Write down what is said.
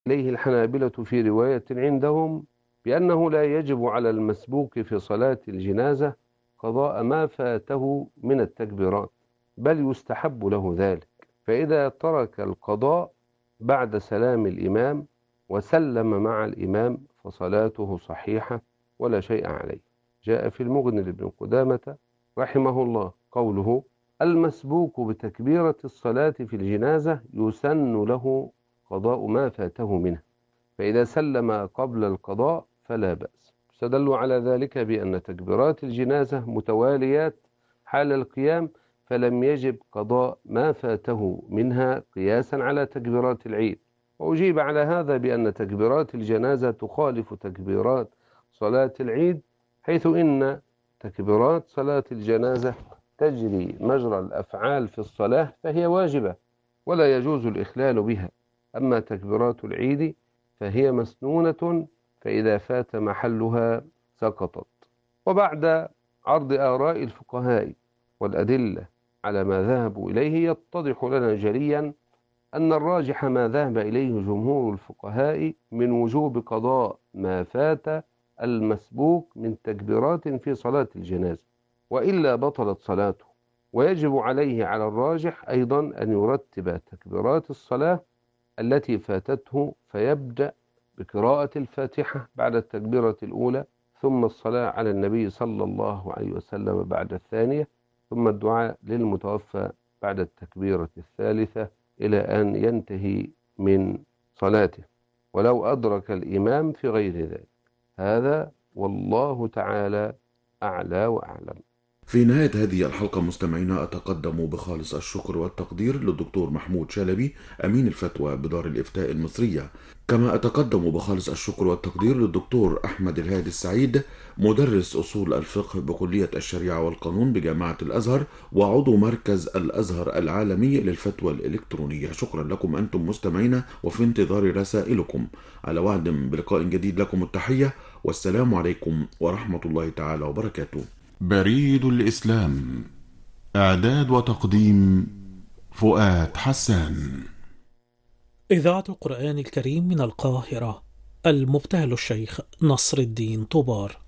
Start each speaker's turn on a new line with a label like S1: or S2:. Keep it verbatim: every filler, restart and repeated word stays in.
S1: إليه الحنابلة في رواية عندهم بأنه لا يجب على المسبوق في صلاة الجنازة قضاء ما فاته من التكبيرات، بل يستحب له ذلك، فإذا ترك القضاء بعد سلام الإمام وسلم مع الإمام فصلاته صحيحة ولا شيء عليه. جاء في المغني لابن قدامة رحمه الله قوله: المسبوق بتكبيرة الصلاة في الجنازة يسن له قضاء ما فاته منه، فإذا سلم قبل القضاء فلا بأس. استدلوا على ذلك بأن تكبيرات الجنازة متواليات حال القيام، فلم يجب قضاء ما فاته منها قياسا على تكبيرات العيد. وأجيب على هذا بأن تكبيرات الجنازة تخالف تكبيرات صلاة العيد، حيث إن تكبيرات صلاة الجنازة تجري مجرى الأفعال في الصلاة فهي واجبة ولا يجوز الإخلال بها، أما تكبيرات العيد فهي مسنونة، فإذا فات محلها سقطت. وبعد عرض آراء الفقهاء والأدلة على ما ذهبوا إليه، يتضح لنا جليا أن الراجح ما ذهب إليه جمهور الفقهاء من وجوب قضاء ما فات المسبوق من تكبيرات في صلاة الجنازة، وإلا بطلت صلاته. ويجب عليه على الراجح أيضا أن يرتب تكبيرات الصلاة التي فاتته، فيبدأ بقراءة الفاتحة بعد التكبيرة الأولى، ثم الصلاة على النبي صلى الله عليه وسلم بعد الثانية، ثم الدعاء للمتوفى بعد التكبيرة الثالثة، إلى أن ينتهي من صلاته، ولو أدرك الإمام في غير ذلك. هذا والله تعالى أعلى وأعلم.
S2: في نهاية هذه الحلقة مستمعينا أتقدم بخالص الشكر والتقدير للدكتور محمود شلبي أمين الفتوى بدار الإفتاء المصرية، كما أتقدم بخالص الشكر والتقدير للدكتور أحمد الهادي السعيد مدرس أصول الفقه بكلية الشريعة والقانون بجامعة الأزهر وعضو مركز الأزهر العالمي للفتوى الإلكترونية. شكرا لكم أنتم مستمعينا، وفي انتظار رسائلكم. على وعد بلقاء جديد، لكم التحية والسلام عليكم ورحمة الله تعالى وبركاته.
S3: بريد الإسلام، إعداد وتقديم فؤاد حسان.
S4: إذاعة القرآن الكريم من القاهرة، المبتهل الشيخ نصر الدين طوبار.